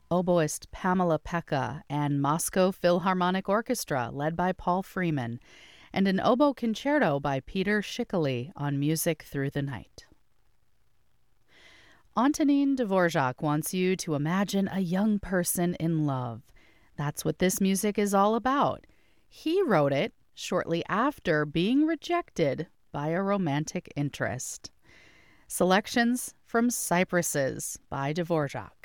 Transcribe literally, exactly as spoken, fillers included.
oboist Pamela Pekka, and Moscow Philharmonic Orchestra led by Paul Freeman, and an oboe concerto by Peter Schickele on Music Through the Night. Antonin Dvorak wants you to imagine a young person in love. That's what this music is all about. He wrote it shortly after being rejected by a romantic interest. Selections from Cypresses by Dvorak.